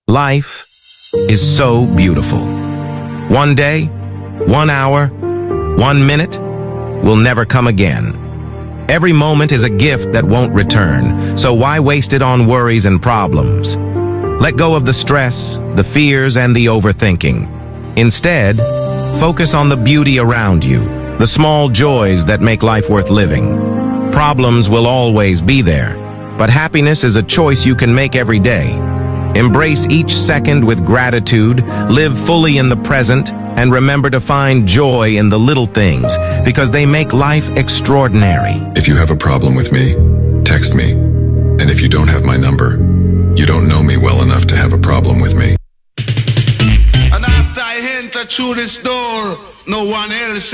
Life is so beautiful. One day, 1 hour, 1 minute will never come again. Every moment is a gift that won't return, so why waste it on worries and problems? Let go of the stress, the fears, and the overthinking. Instead, focus on the beauty around you, the small joys that make life worth living. Problems will always be there, but happiness is a choice you can make every day. Embrace each second with gratitude, live fully in the present, and remember to find joy in the little things, because they make life extraordinary. If you have a problem with me, text me. And if you don't have my number, you don't know me well enough to have a problem with me. And after I enter through this door, no one else